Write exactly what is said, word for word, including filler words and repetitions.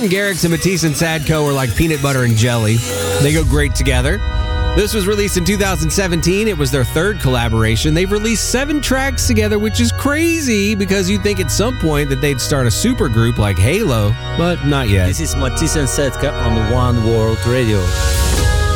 Martin Garrix and Matisse and Sadko are like peanut butter and jelly. They go great together. This was released in two thousand seventeen. It was their third collaboration. They've released seven tracks together, which is crazy because you'd think at some point that they'd start a supergroup like Halo, but not yet. This is Matisse and Sadko on One World Radio.